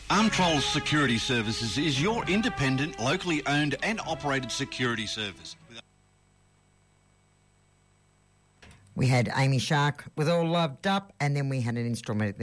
Armtrol Security Services is your independent, locally owned and operated security service. We had Amy Shark with All Loved Up, and then we had an instrument